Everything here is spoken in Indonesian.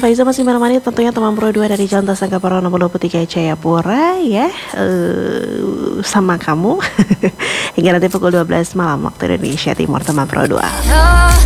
Faiza masih menemani tentunya teman Pro 2 dari Jalan Tasangka Paro nomor 23 Jayapura ya, sama kamu hingga nanti pukul 12 malam waktu Indonesia Timur teman Pro 2.